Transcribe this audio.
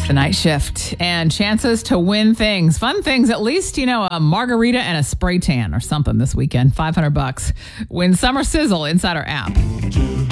The night shift and chances to win things, fun things, at least, a margarita and a spray tan or something this weekend. $500. Win Summer Sizzle inside our app.